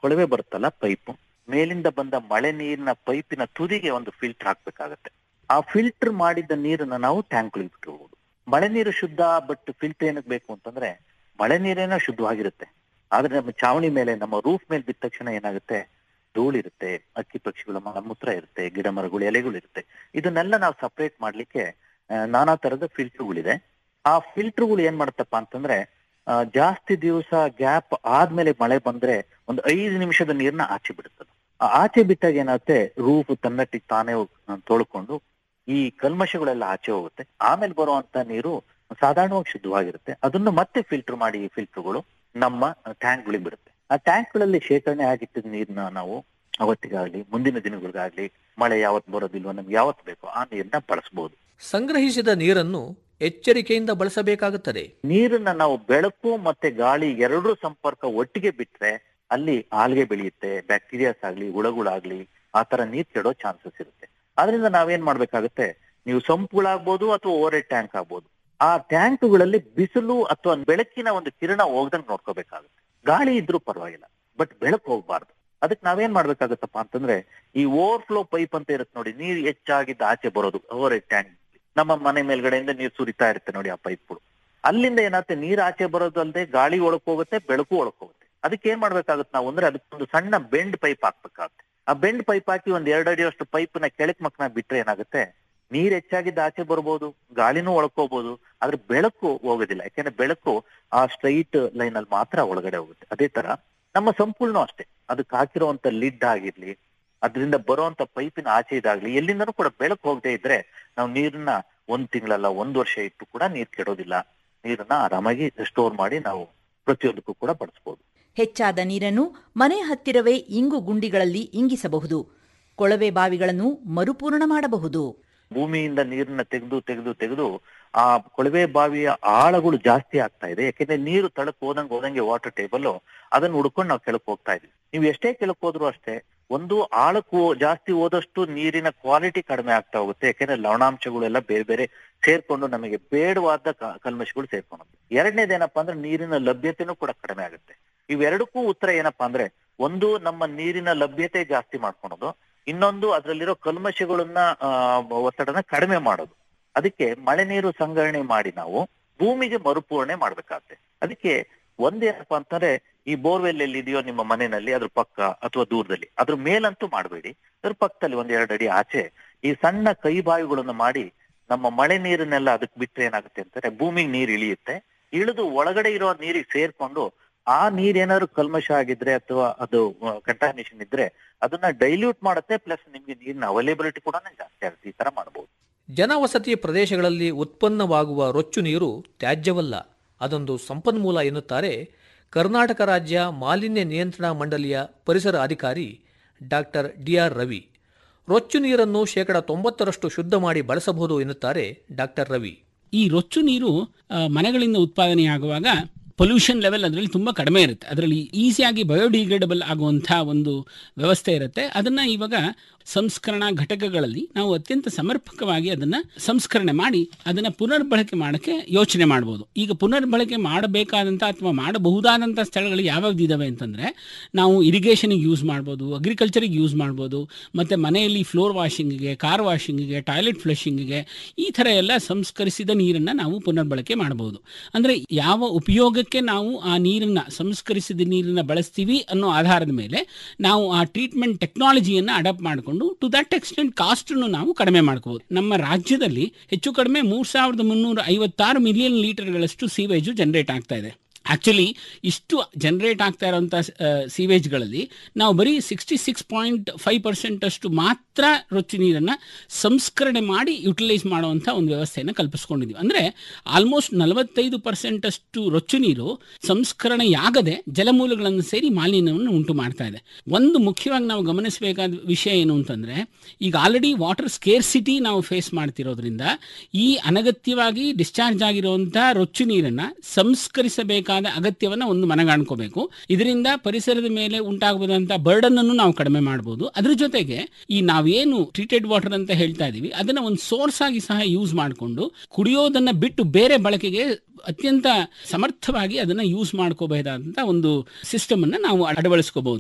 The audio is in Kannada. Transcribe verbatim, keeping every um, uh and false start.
ಕೊಳವೆ ಬರುತ್ತಲ್ಲ ಪೈಪ್, ಮೇಲಿಂದ ಬಂದ ಮಳೆ ನೀರಿನ ಪೈಪಿನ ತುದಿಗೆ ಒಂದು ಫಿಲ್ಟರ್ ಹಾಕ್ಬೇಕಾಗತ್ತೆ. ಆ ಫಿಲ್ಟರ್ ಮಾಡಿದ ನೀರನ್ನ ನಾವು ಟ್ಯಾಂಕ್ಗಳಿಗೆ ಬಿಟ್ಟಿರ್ಬೋದು. ಮಳೆ ನೀರು ಶುದ್ಧ, ಬಟ್ ಫಿಲ್ಟರ್ ಏನಕ್ಕೆ ಬೇಕು ಅಂತಂದ್ರೆ ಮಳೆ ನೀರೇನೋ ಶುದ್ಧವಾಗಿರುತ್ತೆ, ಆದ್ರೆ ನಮ್ಮ ಚಾವಣಿ ಮೇಲೆ, ನಮ್ಮ ರೂಫ್ ಮೇಲೆ ಬಿದ್ದ ತಕ್ಷಣ ಏನಾಗುತ್ತೆ, ಧೂಳಿರುತ್ತೆ, ಅಕ್ಕಿ ಪಕ್ಷಿಗಳ ಮಲಮೂತ್ರ ಇರುತ್ತೆ, ಗಿಡ ಮರಗಳು ಎಲೆಗಳು ಇರುತ್ತೆ. ಇದನ್ನೆಲ್ಲ ನಾವು ಸಪರೇಟ್ ಮಾಡ್ಲಿಕ್ಕೆ ನಾನಾ ತರದ ಫಿಲ್ಟರ್ಗಳಿದೆ. ಆ ಫಿಲ್ಟರ್ಗಳು ಏನ್ ಮಾಡುತ್ತಪ್ಪ ಅಂತಂದ್ರೆ ಆ, ಜಾಸ್ತಿ ದಿವಸ ಗ್ಯಾಪ್ ಆದ್ಮೇಲೆ ಮಳೆ ಬಂದ್ರೆ ಒಂದು ಐದು ನಿಮಿಷದ ನೀರ್ನ ಆಚೆ ಬಿಡುತ್ತದೆ. ಆ ಆಚೆ ಬಿಟ್ಟಾಗ ಏನಾಗುತ್ತೆ, ರೂಫ್ ತನ್ನಟ್ಟಿಗೆ ತಾನೇ ತೊಳ್ಕೊಂಡು ಈ ಕಲ್ಮಶಗಳೆಲ್ಲ ಆಚೆ ಹೋಗುತ್ತೆ. ಆಮೇಲೆ ಬರುವಂತ ನೀರು ಸಾಧಾರಣವಾಗಿ ಶುದ್ಧವಾಗಿರುತ್ತೆ. ಅದನ್ನು ಮತ್ತೆ ಫಿಲ್ಟರ್ ಮಾಡಿ ಈ ಫಿಲ್ಟರ್ಗಳು ನಮ್ಮ ಟ್ಯಾಂಕ್ ಗಳಿಗೆ ಬಿಡುತ್ತೆ. ಆ ಟ್ಯಾಂಕ್ ಗಳಲ್ಲಿ ಶೇಖರಣೆ ಆಗಿಟ್ಟಿದ ನೀರ್ನ ನಾವು ಅವತ್ತಿಗಾಗ್ಲಿ ಮುಂದಿನ ದಿನಗಳಿಗಾಗ್ಲಿ, ಮಳೆ ಯಾವತ್ ಬರೋದಿಲ್ವೋ ನಮ್ಗೆ ಯಾವತ್ ಬೇಕೋ ಆ ನೀರನ್ನ ಬಳಸಬಹುದು. ಸಂಗ್ರಹಿಸಿದ ನೀರನ್ನು ಎಚ್ಚರಿಕೆಯಿಂದ ಬಳಸಬೇಕಾಗುತ್ತದೆ. ನೀರನ್ನ ನಾವು ಬೆಳಕು ಮತ್ತೆ ಗಾಳಿ ಎರಡೂ ಸಂಪರ್ಕ ಒಟ್ಟಿಗೆ ಬಿಟ್ರೆ ಅಲ್ಲಿ ಆಲ್ಗೆ ಬೆಳೆಯುತ್ತೆ, ಬ್ಯಾಕ್ಟೀರಿಯಾಸ್ ಆಗ್ಲಿ ಹುಳಗಳಾಗ್ಲಿ ಆ ತರ ನೀರ್ ಕೆಡೋ ಚಾನ್ಸಸ್ ಇರುತ್ತೆ. ಆದ್ರಿಂದ ನಾವೇನ್ ಮಾಡ್ಬೇಕಾಗುತ್ತೆ, ನೀವು ಸಂಪುಗಳಾಗ್ಬೋದು ಅಥವಾ ಓವರ್ ಹೆಡ್ ಟ್ಯಾಂಕ್ ಆಗ್ಬೋದು, ಆ ಟ್ಯಾಂಕ್ಗಳಲ್ಲಿ ಬಿಸಿಲು ಅಥವಾ ಬೆಳಕಿನ ಒಂದು ಕಿರಣ ಹೋಗ್ದಂಗ್ ನೋಡ್ಕೋಬೇಕಾಗುತ್ತೆ. ಗಾಳಿ ಇದ್ರೂ ಪರವಾಗಿಲ್ಲ, ಬಟ್ ಬೆಳಕು ಹೋಗ್ಬಾರ್ದು. ಅದಕ್ಕೆ ನಾವೇನ್ ಮಾಡ್ಬೇಕಾಗತ್ತಪ್ಪ ಅಂತಂದ್ರೆ ಈ ಓವರ್ಫ್ಲೋ ಪೈಪ್ ಅಂತ ಇರುತ್ತೆ ನೋಡಿ, ನೀರ್ ಹೆಚ್ಚಾಗಿದ್ದ ಆಚೆ ಬರೋದು ಓವರ್ ಹೆಡ್ ಟ್ಯಾಂಕ್. ನಮ್ಮ ಮನೆ ಮೇಲ್ಗಡೆಯಿಂದ ನೀರು ಸುರಿತಾ ಇರುತ್ತೆ ನೋಡಿ ಆ ಪೈಪ್ಗಳು, ಅಲ್ಲಿಂದ ಏನಾಗುತ್ತೆ ನೀರ್ ಆಚೆ ಬರೋದು ಅಲ್ಲದೆ ಗಾಳಿ ಒಳಕ್ ಹೋಗುತ್ತೆ, ಬೆಳಕು ಒಳಕ್ ಹೋಗುತ್ತೆ. ಅದಕ್ಕೆ ಏನ್ ಮಾಡ್ಬೇಕಾಗುತ್ತೆ ನಾವು ಅಂದ್ರೆ ಅದಕ್ಕೊಂದು ಸಣ್ಣ ಬೆಂಡ್ ಪೈಪ್ ಹಾಕ್ಬೇಕಾಗುತ್ತೆ. ಆ ಬೆಂಡ್ ಪೈಪ್ ಹಾಕಿ ಒಂದ್ ಎರಡು ಅಡಿ ಅಷ್ಟು ಪೈಪ್ ನ ಕೆಳಕ್ ಮಕ್ನ ಬಿಟ್ರೆ ಏನಾಗುತ್ತೆ, ನೀರ್ ಹೆಚ್ಚಾಗಿದ್ದ ಆಚೆ ಬರ್ಬೋದು, ಗಾಳಿನೂ ಒಳಕೋಬಹುದು, ಆದ್ರೆ ಬೆಳಕು ಹೋಗೋದಿಲ್ಲ. ಯಾಕೆಂದ್ರೆ ಬೆಳಕು ಆ ಸ್ಟ್ರೈಟ್ ಲೈನ್ ಅಲ್ಲಿ ಮಾತ್ರ ಒಳಗಡೆ ಹೋಗುತ್ತೆ. ಅದೇ ತರ ನಮ್ಮ ಸಂಪೂರ್ಣ ಅಷ್ಟೇ, ಅದಕ್ಕೆ ಹಾಕಿರುವಂತ ಲಿಡ್ ಆಗಿರ್ಲಿ, ಅದರಿಂದ ಬರುವಂತ ಪೈಪಿನ ಆಚೆ ಇದಾಗ್ಲಿ, ಎಲ್ಲಿಂದನೂ ಕೂಡ ಬೆಳಕು ಹೋಗದೆ ಇದ್ರೆ ನಾವು ನೀರನ್ನ ಒಂದ್ ತಿಂಗಳಲ್ಲ ಒಂದ್ ವರ್ಷ ಇಟ್ಟು ಕೂಡ ನೀರ್ ಕೆಡೋದಿಲ್ಲ. ನೀರನ್ನ ಆರಾಮಾಗಿ ಸ್ಟೋರ್ ಮಾಡಿ ನಾವು ಪ್ರತಿಯೊಂದಕ್ಕೂ ಕೂಡ ಬಳಸಬಹುದು. ಹೆಚ್ಚಾದ ನೀರನ್ನು ಮನೆ ಹತ್ತಿರವೇ ಇಂಗು ಗುಂಡಿಗಳಲ್ಲಿ ಇಂಗಿಸಬಹುದು. ಕೊಳವೆ ಬಾವಿಗಳನ್ನು ಮರುಪೂರ್ಣ ಮಾಡಬಹುದು. ಭೂಮಿಯಿಂದ ನೀರನ್ನ ತೆಗೆದು ತೆಗೆದು ತೆಗೆದು ಆ ಕೊಳವೆ ಬಾವಿಯ ಆಳಗಳು ಜಾಸ್ತಿ ಆಗ್ತಾ ಇದೆ. ಯಾಕೆಂದ್ರೆ ನೀರು ತಳಕ್ ಹೋದಂಗೆ ಹೋದಂಗೆ ವಾಟರ್ ಟೇಬಲ್ ಅದನ್ನ ಹುಡ್ಕೊಂಡು ನಾವು ಕೆಳಕ್ ಹೋಗ್ತಾ ಇದೀವಿ. ನೀವು ಎಷ್ಟೇ ಕೆಳಕ್ ಹೋದ್ರು ಅಷ್ಟೇ, ಒಂದು ಆಳಕ್ಕೂ ಜಾಸ್ತಿ ಹೋದಷ್ಟು ನೀರಿನ ಕ್ವಾಲಿಟಿ ಕಡಿಮೆ ಆಗ್ತಾ ಹೋಗುತ್ತೆ. ಯಾಕೆಂದ್ರೆ ಲವಣಾಂಶಗಳೆಲ್ಲ ಬೇರೆ ಬೇರೆ ಸೇರ್ಕೊಂಡು ನಮಗೆ ಬೇಡವಾದ ಕಲ್ಮಶಗಳು ಸೇರ್ಕೊಂಡು. ಎರಡನೇದೇನಪ್ಪಾ ಅಂದ್ರೆ ನೀರಿನ ಲಭ್ಯತೆನೂ ಕೂಡ ಕಡಿಮೆ ಆಗುತ್ತೆ. ಇವೆರಡಕ್ಕೂ ಉತ್ತರ ಏನಪ್ಪಾ ಅಂದ್ರೆ, ಒಂದು ನಮ್ಮ ನೀರಿನ ಲಭ್ಯತೆ ಜಾಸ್ತಿ ಮಾಡ್ಕೊಳೋದು, ಇನ್ನೊಂದು ಅದರಲ್ಲಿರೋ ಕಲ್ಮಶಗಳನ್ನ ಒತ್ತಡನ ಕಡಿಮೆ ಮಾಡೋದು. ಅದಕ್ಕೆ ಮಳೆ ನೀರು ಸಂಗ್ರಹಣೆ ಮಾಡಿ ನಾವು ಭೂಮಿಗೆ ಮರುಪೂರಣೆ ಮಾಡ್ಬೇಕಾಗತ್ತೆ. ಅದಕ್ಕೆ ಒಂದೇನಪ್ಪಾ ಅಂತಂದ್ರೆ, ಈ ಬೋರ್ವೆಲ್ ಎಲ್ಲಿ ಇದೆಯೋ ನಿಮ್ಮ ಮನೆಯಲ್ಲಿ ಅದ್ರ ಪಕ್ಕ ಅಥವಾ ದೂರದಲ್ಲಿ, ಅದ್ರ ಮೇಲಂತೂ ಮಾಡಬೇಡಿ, ಅದ್ರ ಪಕ್ಕದಲ್ಲಿ ಒಂದ್ ಎರಡು ಅಡಿ ಆಚೆ ಈ ಸಣ್ಣ ಕೈ ಬಾವಿಗಳನ್ನು ಮಾಡಿ ನಮ್ಮ ಮಳೆ ನೀರನ್ನೆಲ್ಲ ಅದಕ್ಕೆ ಬಿಟ್ರೆ ಏನಾಗುತ್ತೆ ಅಂತಾರೆ, ಭೂಮಿಗೆ ನೀರು ಇಳಿಯುತ್ತೆ. ಇಳಿದು ಒಳಗಡೆ ಇರೋ ನೀರಿಗೆ ಸೇರ್ಕೊಂಡು ಆ ನೀರ್ ಏನಾದ್ರು ಕಲ್ಮಶ ಆಗಿದ್ರೆ ಅಥವಾ ಅದು ಕಂಟಾಮಿನೇಷನ್ ಇದ್ರೆ ಅದನ್ನ ಡೈಲ್ಯೂಟ್ ಮಾಡುತ್ತೆ. ಪ್ಲಸ್ ನಿಮ್ಗೆ ನೀರಿನ ಅವೈಲೇಬಿಲಿಟಿ ಕೂಡ ಜಾಸ್ತಿ ಆಗುತ್ತೆ. ಈ ತರ ಮಾಡಬಹುದು. ಜನವಸತಿ ಪ್ರದೇಶಗಳಲ್ಲಿ ಉತ್ಪನ್ನವಾಗುವ ರೊಚ್ಚು ನೀರು ತ್ಯಾಜ್ಯವಲ್ಲ, ಅದೊಂದು ಸಂಪನ್ಮೂಲ ಎನ್ನುತ್ತಾರೆ ಕರ್ನಾಟಕ ರಾಜ್ಯ ಮಾಲಿನ್ಯ ನಿಯಂತ್ರಣ ಮಂಡಳಿಯ ಪರಿಸರ ಅಧಿಕಾರಿ ಡಾಕ್ಟರ್ ಡಿ ಆರ್ ರವಿ. ರೊಚ್ಚು ನೀರನ್ನು ಶೇಕಡ ತೊಂಬತ್ತರಷ್ಟು ಶುದ್ಧ ಮಾಡಿ ಬಳಸಬಹುದು ಎನ್ನುತ್ತಾರೆ ಡಾಕ್ಟರ್ ರವಿ. ಈ ರೊಚ್ಚು ನೀರು ಮನೆಗಳಿಂದ ಉತ್ಪಾದನೆಯಾಗುವಾಗ ಪೊಲ್ಯೂಷನ್ ಲೆವೆಲ್ ಅದರಲ್ಲಿ ತುಂಬ ಕಡಿಮೆ ಇರುತ್ತೆ. ಅದರಲ್ಲಿ ಈಸಿಯಾಗಿ ಬಯೋಡಿಗ್ರೇಡಬಲ್ ಆಗುವಂಥ ಒಂದು ವ್ಯವಸ್ಥೆ ಇರುತ್ತೆ. ಅದನ್ನು ಇವಾಗ ಸಂಸ್ಕರಣಾ ಘಟಕಗಳಲ್ಲಿ ನಾವು ಅತ್ಯಂತ ಸಮರ್ಪಕವಾಗಿ ಅದನ್ನು ಸಂಸ್ಕರಣೆ ಮಾಡಿ ಅದನ್ನು ಪುನರ್ಬಳಕೆ ಮಾಡೋಕ್ಕೆ ಯೋಚನೆ ಮಾಡ್ಬೋದು. ಈಗ ಪುನರ್ಬಳಕೆ ಮಾಡಬೇಕಾದಂಥ ಅಥವಾ ಮಾಡಬಹುದಾದಂಥ ಸ್ಥಳಗಳು ಯಾವ್ಯಾವ್ದು ಇದ್ದಾವೆ ಅಂತಂದರೆ, ನಾವು ಇರಿಗೇಷನಿಗೆ ಯೂಸ್ ಮಾಡ್ಬೋದು, ಅಗ್ರಿಕಲ್ಚರಿಗೆ ಯೂಸ್ ಮಾಡ್ಬೋದು, ಮತ್ತು ಮನೆಯಲ್ಲಿ ಫ್ಲೋರ್ ವಾಷಿಂಗಿಗೆ, ಕಾರ್ ವಾಷಿಂಗಿಗೆ, ಟಾಯ್ಲೆಟ್ ಫ್ಲಶಿಂಗಿಗೆ, ಈ ಥರ ಎಲ್ಲ ಸಂಸ್ಕರಿಸಿದ ನೀರನ್ನು ನಾವು ಪುನರ್ಬಳಕೆ ಮಾಡ್ಬೋದು. ಅಂದರೆ ಯಾವ ಉಪಯೋಗಕ್ಕೆ ನಾವು ಆ ನೀರನ್ನು ಸಂಸ್ಕರಿಸಿದ ನೀರನ್ನು ಬಳಸ್ತೀವಿ ಅನ್ನೋ ಆಧಾರದ ಮೇಲೆ ನಾವು ಆ ಟ್ರೀಟ್ಮೆಂಟ್ ಟೆಕ್ನಾಲಜಿಯನ್ನು ಅಡಾಪ್ಟ್ ಮಾಡಿಕೊಂಡು ಟು ದಟ್ ಎಕ್ಸ್ಟೆಂಟ್ ಕಾಸ್ಟನ್ನು ನಾವು ಕಡಿಮೆ ಮಾಡ್ಕೋಬಹುದು. ನಮ್ಮ ರಾಜ್ಯದಲ್ಲಿ ಹೆಚ್ಚು ಕಡಿಮೆ ಮೂರು ಸಾವಿರದ ಮುನ್ನೂರ ಐವತ್ತಾರು ಮಿಲಿಯನ್ ಲೀಟರ್ಗಳಷ್ಟು ಸೀವೇಜು ಜನರೇಟ್ ಆಗ್ತಾ ಇದೆ. ಆ್ಯಕ್ಚುಲಿ ಇಷ್ಟು ಜನರೇಟ್ ಆಗ್ತಾ ಇರೋಂಥ ಸೀವೇಜ್ಗಳಲ್ಲಿ ನಾವು ಬರೀ sixty six point five percent ಅಷ್ಟು ಮಾತ್ರ ರೊಚ್ಚು ನೀರನ್ನು ಸಂಸ್ಕರಣೆ ಮಾಡಿ ಯುಟಿಲೈಸ್ ಮಾಡುವಂಥ ಒಂದು ವ್ಯವಸ್ಥೆಯನ್ನು ಕಲ್ಪಿಸ್ಕೊಂಡಿದ್ದೀವಿ. ಅಂದರೆ ಆಲ್ಮೋಸ್ಟ್ ನಲವತ್ತೈದು ಪರ್ಸೆಂಟ್ ಅಷ್ಟು ರೊಚ್ಚು ನೀರು ಸಂಸ್ಕರಣೆಯಾಗದೆ ಜಲಮೂಲಗಳನ್ನು ಸೇರಿ ಮಾಲಿನ್ಯವನ್ನು ಉಂಟು ಮಾಡ್ತಾ ಇದೆ. ಒಂದು ಮುಖ್ಯವಾಗಿ ನಾವು ಗಮನಿಸಬೇಕಾದ ವಿಷಯ ಏನು ಅಂತಂದರೆ, ಈಗ ಆಲ್ರೆಡಿ ವಾಟರ್ ಸ್ಕೇರ್ಸಿಟಿ ನಾವು ಫೇಸ್ ಮಾಡ್ತಿರೋದ್ರಿಂದ ಈ ಅನಗತ್ಯವಾಗಿ ಡಿಸ್ಚಾರ್ಜ್ ಆಗಿರುವಂಥ ರೊಚ್ಚು ನೀರನ್ನು ಸಂಸ್ಕರಿಸಬೇಕಾದ ಅಗತ್ಯವನ್ನು ಒಂದು ಮನಗಾಣ್ಕೋಬೇಕು. ಇದರಿಂದ ಪರಿಸರದ ಮೇಲೆ ಉಂಟಾಗಬಹುದಂತ ಬರ್ಡನ್ ಅನ್ನು ನಾವು ಕಡಿಮೆ ಮಾಡಬಹುದು. ಅದ್ರ ಜೊತೆಗೆ ಈ ನಾವೇನು ಟ್ರೀಟೆಡ್ ವಾಟರ್ ಅಂತ ಹೇಳ್ತಾ ಇದೀವಿ ಅದನ್ನ ಒಂದು ಸೋರ್ಸ್ ಆಗಿ ಸಹ ಯೂಸ್ ಮಾಡಿಕೊಂಡು ಕುಡಿಯೋದನ್ನ ಬಿಟ್ಟು ಬೇರೆ ಬಳಕೆಗೆ ಅತ್ಯಂತ ಸಮರ್ಥವಾಗಿ ಅದನ್ನ ಯೂಸ್ ಮಾಡ್ಕೋಬಹುದಾದಂತ ಒಂದು ಸಿಸ್ಟಮ್ ಅನ್ನ ನಾವು ಅಳವಡಿಸ್ಕೋಬಹುದು.